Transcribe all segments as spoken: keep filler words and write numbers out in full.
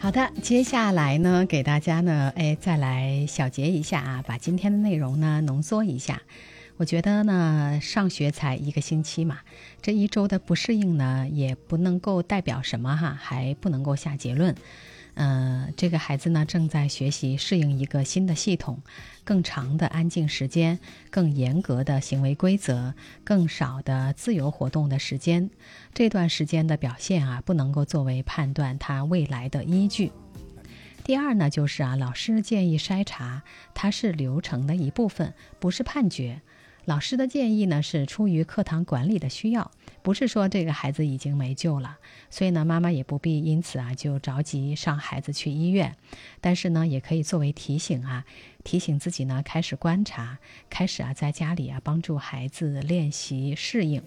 好的，接下来呢，给大家呢，哎，再来小结一下啊，把今天的内容呢浓缩一下。我觉得呢，上学才一个星期嘛，这一周的不适应呢，也不能够代表什么哈，还不能够下结论。呃，这个孩子呢，正在学习适应一个新的系统，更长的安静时间，更严格的行为规则，更少的自由活动的时间。这段时间的表现啊，不能够作为判断他未来的依据。第二呢，就是啊，老师建议筛查，它是流程的一部分，不是判决。老师的建议呢，是出于课堂管理的需要，不是说这个孩子已经没救了，所以呢，妈妈也不必因此啊就着急上孩子去医院，但是呢，也可以作为提醒啊，提醒自己呢开始观察，开始啊在家里啊帮助孩子练习适应。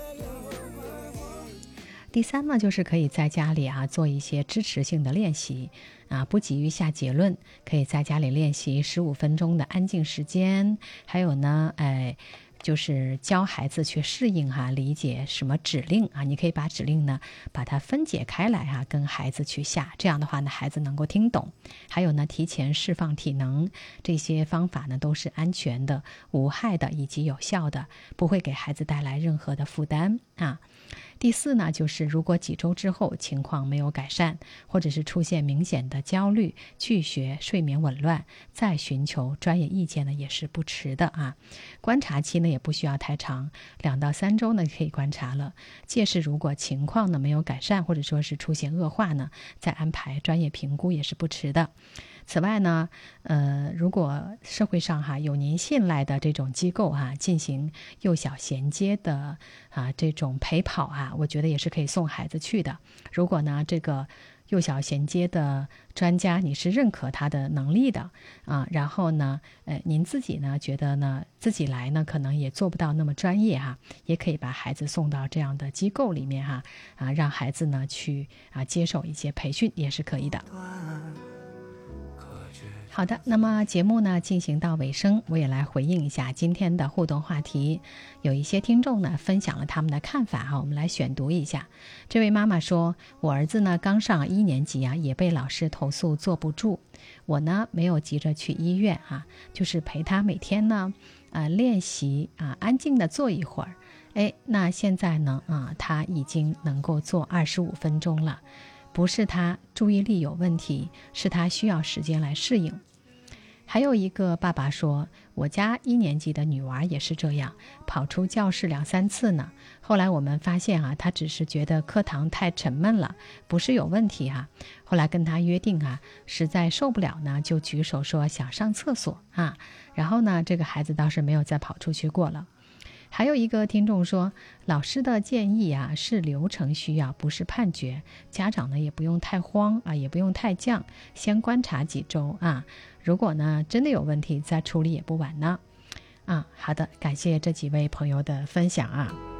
第三呢，就是可以在家里啊做一些支持性的练习啊，不急于下结论，可以在家里练习十五分钟的安静时间，还有呢，哎，就是教孩子去适应哈、啊，理解什么指令啊，你可以把指令呢把它分解开来哈、啊，跟孩子去下，这样的话呢，孩子能够听懂。还有呢，提前释放体能，这些方法呢都是安全的、无害的以及有效的，不会给孩子带来任何的负担啊。第四呢，就是如果几周之后情况没有改善，或者是出现明显的焦虑、拒学、睡眠紊乱，再寻求专业意见呢也是不迟的啊。观察期呢也不需要太长，两到三周呢可以观察了。届时如果情况呢没有改善，或者说是出现恶化呢，再安排专业评估也是不迟的。此外呢，呃，如果社会上哈有您信赖的这种机构哈、啊，进行幼小衔接的啊这种陪跑啊，我觉得也是可以送孩子去的。如果呢这个幼小衔接的专家你是认可他的能力的啊，然后呢，呃，您自己呢觉得呢自己来呢可能也做不到那么专业哈、啊，也可以把孩子送到这样的机构里面哈 啊, 啊，让孩子呢去啊接受一些培训也是可以的。好的，那么节目呢进行到尾声，我也来回应一下今天的互动话题。有一些听众呢分享了他们的看法哈，我们来选读一下。这位妈妈说，我儿子呢刚上一年级啊，也被老师投诉坐不住。我呢没有急着去医院啊，就是陪他每天呢呃练习啊，安静的坐一会儿。哎，那现在呢啊，他已经能够坐二十五分钟了。不是他注意力有问题，是他需要时间来适应。还有一个爸爸说，我家一年级的女娃也是这样，跑出教室两三次呢。后来我们发现啊，她只是觉得课堂太沉闷了，不是有问题啊。后来跟她约定啊，实在受不了呢，就举手说想上厕所啊。然后呢，这个孩子倒是没有再跑出去过了。还有一个听众说，老师的建议啊是流程需要，不是判决，家长呢也不用太慌啊，也不用太犟，先观察几周啊，如果呢真的有问题再处理也不晚呢啊。好的，感谢这几位朋友的分享啊。